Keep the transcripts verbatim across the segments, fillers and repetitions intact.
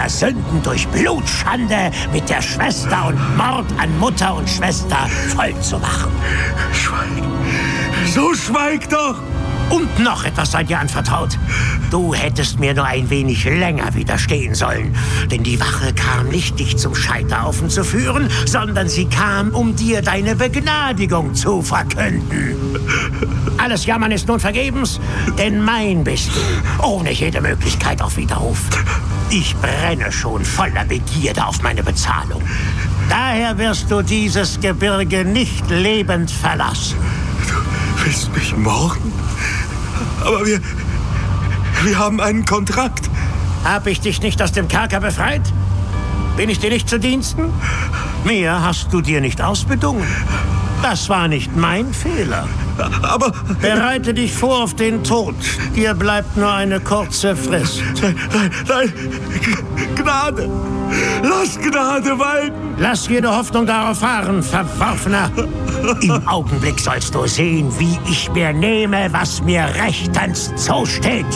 deiner Sünden durch Blutschande mit der Schwester und Mord an Mutter und Schwester voll zu machen. Schweig. So schweig doch! Und noch etwas sei dir anvertraut. Du hättest mir nur ein wenig länger widerstehen sollen. Denn die Wache kam nicht, dich zum Scheiterhaufen zu führen, sondern sie kam, um dir deine Begnadigung zu verkünden. Alles Jammern ist nun vergebens, denn mein bist du, ohne jede Möglichkeit auf Widerruf. Ich brenne schon voller Begierde auf meine Bezahlung. Daher wirst du dieses Gebirge nicht lebend verlassen. Du willst mich morden? Aber wir, wir haben einen Kontrakt. Hab ich dich nicht aus dem Kerker befreit? Bin ich dir nicht zu Diensten? Mehr hast du dir nicht ausbedungen. Das war nicht mein Fehler. Aber... Bereite dich vor auf den Tod. Dir bleibt nur eine kurze Frist. Nein, nein, nein. Gnade. Lass Gnade walten. Lass jede Hoffnung darauf fahren, Verworfener. Im Augenblick sollst du sehen, wie ich mir nehme, was mir rechtens zusteht.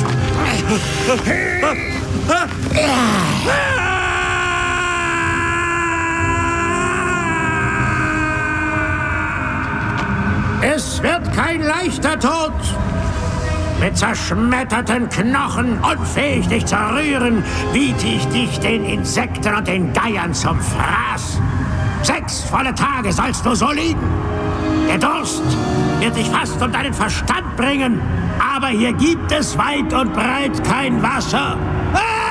Es wird kein leichter Tod. Mit zerschmetterten Knochen, unfähig dich zu rühren, biete ich dich den Insekten und den Geiern zum Fraß. Sechs volle Tage sollst du so liegen. Der Durst wird dich fast um deinen Verstand bringen, aber hier gibt es weit und breit kein Wasser. Ah!